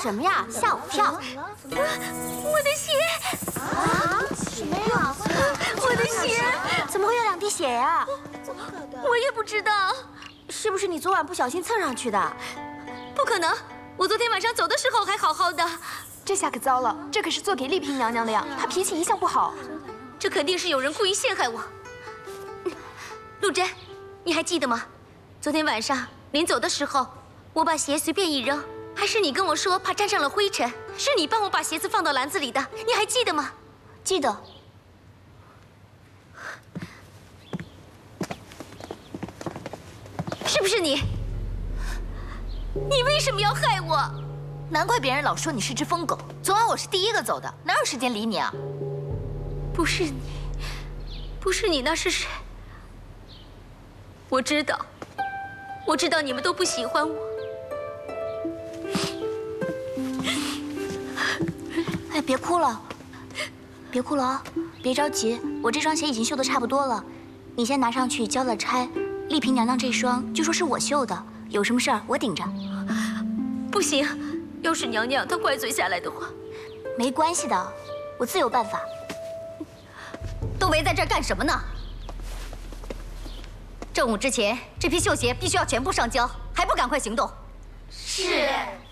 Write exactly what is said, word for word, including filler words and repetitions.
什么呀？吓我跳！ 我的鞋！ 啊？什么呀？ 我的鞋！ 怎么会有两滴血呀？ 我也不知道， 是不是你昨晚不小心蹭上去的？ 不可能，我昨天晚上走的时候还好好的。 这下可糟了，这可是做给丽嫔娘娘的呀，她脾气一向不好。 这肯定是有人故意陷害我。陆贞，你还记得吗？昨天晚上临走的时候，我把鞋随便一扔，还是你跟我说怕沾上了灰尘，是你帮我把鞋子放到篮子里的，你还记得吗？ 记得。 是不是你？你为什么要害我？ 难怪别人老说你是只疯狗。昨晚我是第一个走的，哪有时间理你啊？ 不是你，不是你，那是谁？我知道，我知道你们都不喜欢我。 哎，别哭了，别哭了啊！别着急，我这双鞋已经绣得差不多了，你先拿上去交了差。丽嫔娘娘这双，据说是我绣的，有什么事儿我顶着。 不行，要是娘娘她怪罪下来的话， 没关系的，我自有办法。 都围在这儿干什么呢？正午之前，这批绣鞋必须要全部上交，还不赶快行动？ 是。